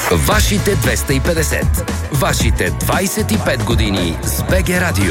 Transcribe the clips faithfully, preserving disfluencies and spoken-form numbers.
Вашите двеста и петдесет. Вашите двайсет и пет години с БГ Радио.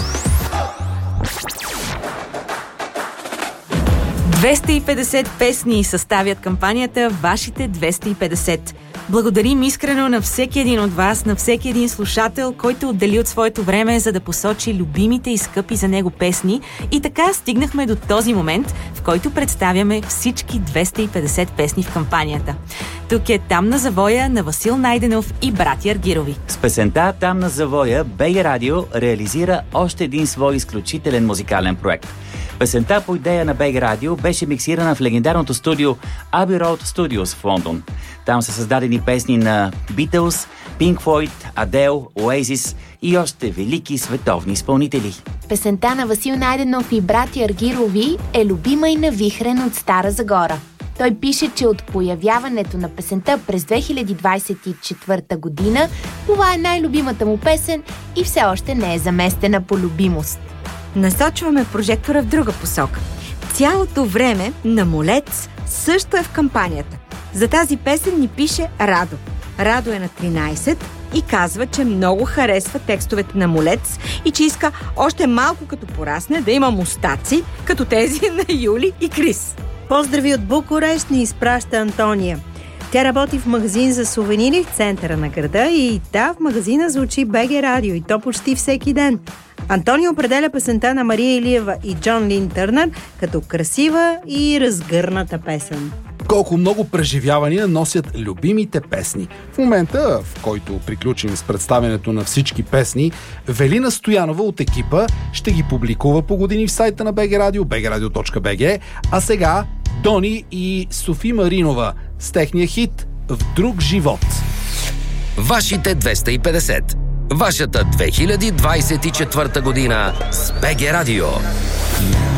двеста и петдесет песни съставят кампанията Вашите двеста и петдесет. Благодарим искрено на всеки един от вас, на всеки един слушател, който отдели от своето време, за да посочи любимите и скъпи за него песни. И така стигнахме до този момент, в който представяме всички двеста и петдесет песни в кампанията. Тук е Там на завоя на Васил Найденов и братя Аргирови. С песента Там на завоя БГ Радио реализира още един свой изключителен музикален проект. Песента по идея на БГ Радио беше миксирана в легендарното студио Abbey Road Studios в Лондон. Там са създадени песни на Beatles, Pink Floyd, Adele, Oasis и още велики световни изпълнители. Песента на Васил Найденов и братя Аргирови е любима и на Вихрен от Стара Загора. Той пише, че от появяването на песента през две хиляди двайсет и четвърта година това е най-любимата му песен и все още не е заместена по любимост. Насочваме прожектора в друга посока. Цялото време Намолец също е в кампанията. За тази песен ни пише Радо. Радо е на тринайсет и казва, че много харесва текстовете на Молец и че иска още малко като порасне да има мустаци, като тези на Юли и Крис. Поздрави от Букурещ ни изпраща Антония. Тя работи в магазин за сувенири в центъра на града и да, в магазина звучи БГ Радио и то почти всеки ден. Антония определя песента на Мария Илиева и Джон Лин Търнър като красива и разгърната песен. Колко много преживявания носят любимите песни. В момента, в който приключим с представянето на всички песни, Велина Стоянова от екипа ще ги публикува по години в сайта на БГ Радио, би джи радио точка би джи, а сега Дони и Софи Маринова с техния хит «В друг живот». Вашите двеста и петдесет. Вашата две хиляди двайсет и четвърта година с БГ Радио.